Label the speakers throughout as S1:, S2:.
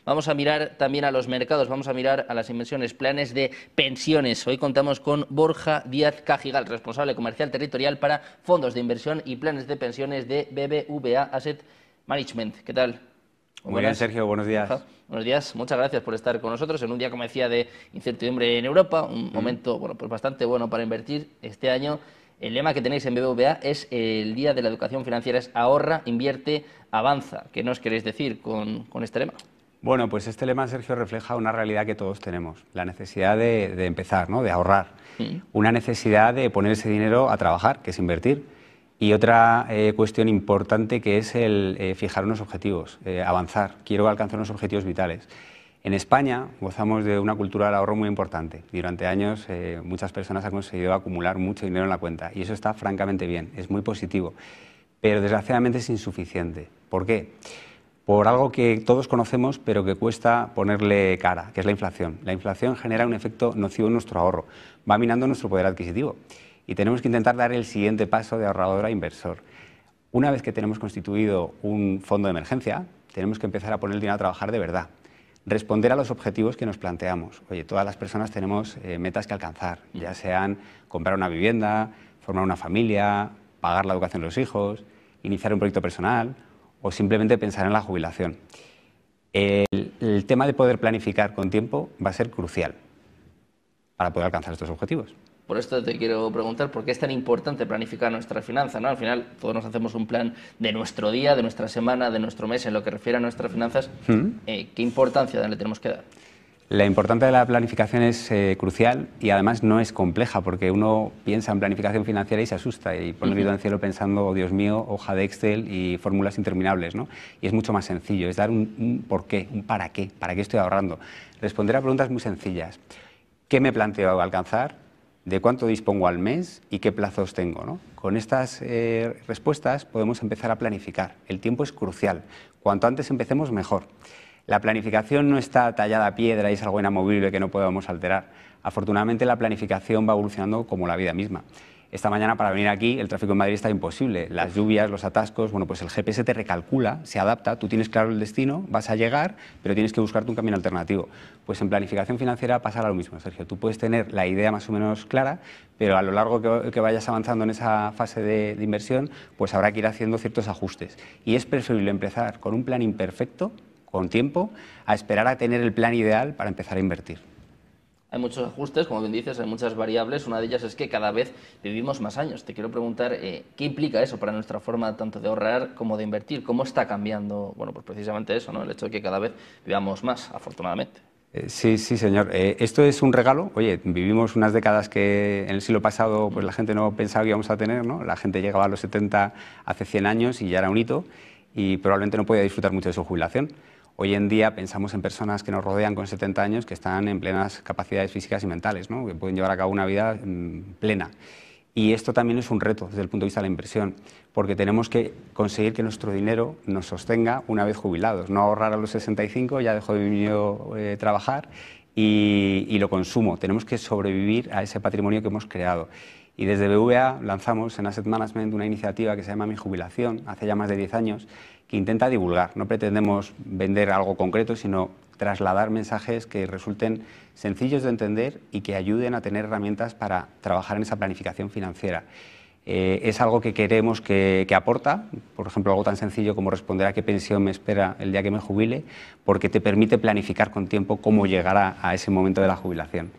S1: Vamos a mirar también a los mercados, vamos a mirar a las inversiones, planes de pensiones. Hoy contamos con Borja Díaz Cajigal, responsable comercial territorial para fondos de inversión y planes de pensiones de BBVA Asset Management. ¿Qué tal?
S2: Muy bien, Sergio, buenos días.
S1: Borja, buenos días, muchas gracias por estar con nosotros en un día, como decía, de incertidumbre en Europa, un momento pues bastante bueno para invertir este año. El lema que tenéis en BBVA es el Día de la Educación Financiera, es ahorra, invierte, avanza. ¿Qué nos queréis decir con este lema?
S2: Bueno, pues este lema, Sergio, refleja una realidad que todos tenemos, la necesidad de empezar, ¿no? De ahorrar, una necesidad de poner ese dinero a trabajar, que es invertir, y otra cuestión importante que es el fijar unos objetivos, avanzar. Quiero alcanzar unos objetivos vitales. En España gozamos de una cultura del ahorro muy importante. Durante años muchas personas han conseguido acumular mucho dinero en la cuenta y eso está francamente bien, es muy positivo, pero desgraciadamente es insuficiente. ¿Por qué? Por algo que todos conocemos pero que cuesta ponerle cara, que es la inflación. La inflación genera un efecto nocivo en nuestro ahorro, va minando nuestro poder adquisitivo y tenemos que intentar dar el siguiente paso de ahorrador a inversor. Una vez que tenemos constituido un fondo de emergencia, tenemos que empezar a poner el dinero a trabajar de verdad. Responder a los objetivos que nos planteamos. Oye, todas las personas tenemos metas que alcanzar, ya sean comprar una vivienda, formar una familia, pagar la educación de los hijos, iniciar un proyecto personal o simplemente pensar en la jubilación. El tema de poder planificar con tiempo va a ser crucial para poder alcanzar estos objetivos.
S1: Por esto te quiero preguntar por qué es tan importante planificar nuestra finanza, ¿no? Al final todos nos hacemos un plan de nuestro día, de nuestra semana, de nuestro mes, en lo que refiere a nuestras finanzas. ¿Qué importancia le tenemos que dar?
S2: La importancia de la planificación es crucial y además no es compleja porque uno piensa en planificación financiera y se asusta y pone el grito al cielo pensando, oh, Dios mío, hoja de Excel y fórmulas interminables, ¿no? Y es mucho más sencillo, es dar un porqué, un para qué estoy ahorrando. Responder a preguntas muy sencillas. ¿Qué me planteo alcanzar? ¿De cuánto dispongo al mes y qué plazos tengo, ¿no? Con estas respuestas podemos empezar a planificar. El tiempo es crucial. Cuanto antes empecemos, mejor. La planificación no está tallada a piedra y es algo inamovible que no podemos alterar. Afortunadamente, la planificación va evolucionando como la vida misma. Esta mañana, para venir aquí, el tráfico en Madrid está imposible. Las lluvias, los atascos, bueno, pues el GPS te recalcula, se adapta, tú tienes claro el destino, vas a llegar, pero tienes que buscarte un camino alternativo. Pues en planificación financiera pasará lo mismo, Sergio. Tú puedes tener la idea más o menos clara, pero a lo largo que vayas avanzando en esa fase de inversión, pues habrá que ir haciendo ciertos ajustes. Y es preferible empezar con un plan imperfecto, con tiempo, a esperar a tener el plan ideal para empezar a invertir.
S1: Hay muchos ajustes, como bien dices, hay muchas variables. Una de ellas es que cada vez vivimos más años. Te quiero preguntar, ¿qué implica eso para nuestra forma tanto de ahorrar como de invertir? ¿Cómo está cambiando? Bueno, pues precisamente eso, ¿no? El hecho de que cada vez vivamos más, afortunadamente.
S2: Sí, señor. Esto es un regalo. Oye, vivimos unas décadas que en el siglo pasado pues la gente no pensaba que íbamos a tener, ¿no? La gente llegaba a los 70 hace 100 años y ya era un hito y probablemente no podía disfrutar mucho de su jubilación. Hoy en día pensamos en personas que nos rodean con 70 años que están en plenas capacidades físicas y mentales, ¿no? Que pueden llevar a cabo una vida plena. Y esto también es un reto desde el punto de vista de la inversión, porque tenemos que conseguir que nuestro dinero nos sostenga una vez jubilados, no ahorrar a los 65, ya dejo de trabajar y lo consumo. Tenemos que sobrevivir a ese patrimonio que hemos creado. Y desde BBVA lanzamos en Asset Management una iniciativa que se llama Mi Jubilación, hace ya más de 10 años, que intenta divulgar. No pretendemos vender algo concreto, sino trasladar mensajes que resulten sencillos de entender y que ayuden a tener herramientas para trabajar en esa planificación financiera. Es algo que queremos que aporta, por ejemplo, algo tan sencillo como responder a qué pensión me espera el día que me jubile, porque te permite planificar con tiempo cómo llegar a ese momento de la jubilación.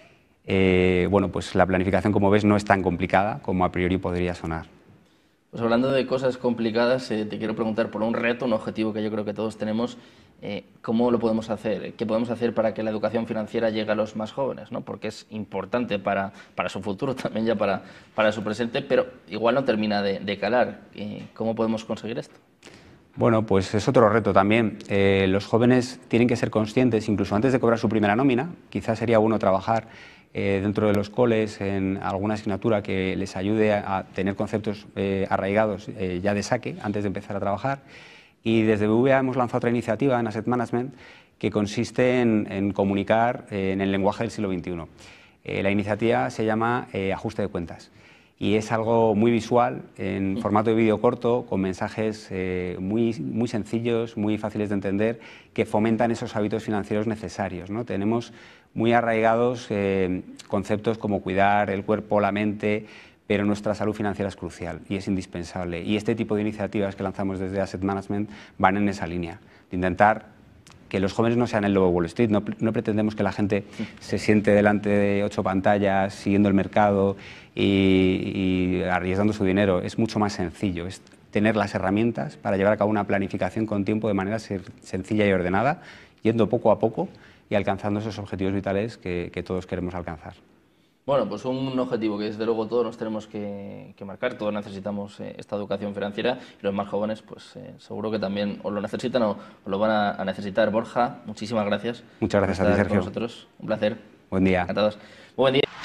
S2: Bueno, pues la planificación, como ves, no es tan complicada como a priori podría sonar.
S1: Pues hablando de cosas complicadas, te quiero preguntar por un reto, un objetivo que yo creo que todos tenemos. ¿Cómo lo podemos hacer? ¿Qué podemos hacer para que la educación financiera llegue a los más jóvenes, ¿no? Porque es importante para su futuro, también ya para su presente, pero igual no termina de calar. ¿Cómo podemos conseguir esto?
S2: Bueno, pues es otro reto también. Los jóvenes tienen que ser conscientes, incluso antes de cobrar su primera nómina, quizás sería bueno trabajar dentro de los coles en alguna asignatura que les ayude a tener conceptos arraigados ya de saque antes de empezar a trabajar. Y desde BBVA hemos lanzado otra iniciativa en Asset Management que consiste en comunicar en el lenguaje del siglo XXI. La iniciativa se llama Ajuste de Cuentas y es algo muy visual, en formato de vídeo corto, con mensajes muy sencillos, muy fáciles de entender, que fomentan esos hábitos financieros necesarios, ¿no? Tenemos muy arraigados conceptos como cuidar el cuerpo, la mente, pero nuestra salud financiera es crucial y es indispensable. Y este tipo de iniciativas que lanzamos desde Asset Management van en esa línea, de intentar que los jóvenes no sean el lobo de Wall Street. No pretendemos que la gente se siente delante de 8 pantallas siguiendo el mercado y arriesgando su dinero. Es mucho más sencillo, es tener las herramientas para llevar a cabo una planificación con tiempo de manera sencilla y ordenada, yendo poco a poco y alcanzando esos objetivos vitales que todos queremos alcanzar.
S1: Bueno, pues un objetivo que desde luego todos nos tenemos que marcar, todos necesitamos esta educación financiera y los más jóvenes pues seguro que también o lo necesitan o lo van a necesitar. Borja, muchísimas gracias.
S2: Muchas gracias a ti, Sergio.
S1: Con nosotros. Un placer.
S2: Buen día.
S1: A todos. Buen día.